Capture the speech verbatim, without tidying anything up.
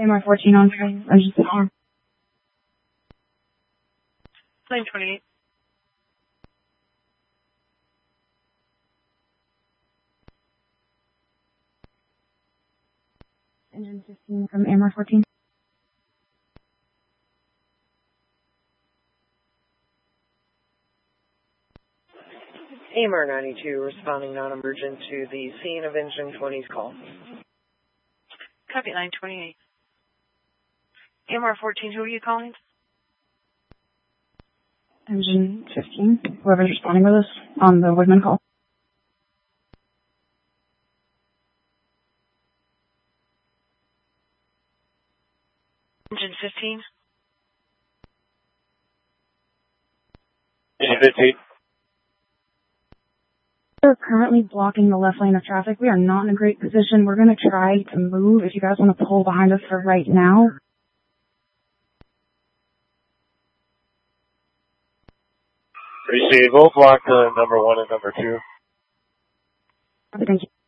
A M R fourteen on train. Engine fifteen. Plane twenty-eight. Engine fifteen from A M R fourteen. A M R ninety-two responding non-emergent to the scene of engine twenty's call. Copy line twenty-eight. A M R fourteen, who are you calling? Engine fifteen. Whoever's responding with us on the Woodman call. Engine fifteen. Engine fifteen. We're currently blocking the left lane of traffic. We are not in a great position. We're going to try to move if you guys want to pull behind us for right now. Receive. We'll block uh, number one and number two. Thank you.